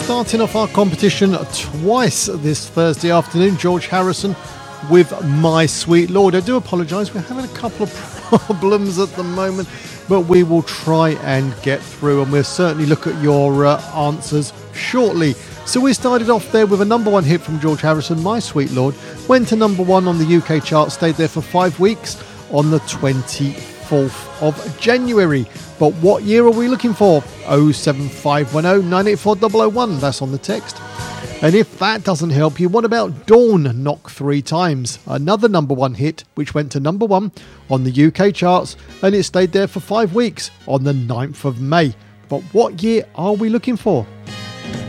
Starting off our competition twice this Thursday afternoon, George Harrison with My Sweet Lord. I do apologise, we're having a couple of problems at the moment, but we will try and get through, and we'll certainly look at your answers shortly. So we started off there with a number one hit from George Harrison, My Sweet Lord. Went to number one on the UK chart, stayed there for 5 weeks on the 24th of January. But what year are we looking for? 07510 984 001. That's on the text. And if that doesn't help you, what about Dawn, Knock 3 Times? Another number one hit, which went to number one on the UK charts, and it stayed there for 5 weeks on the 9th of May. But what year are we looking for?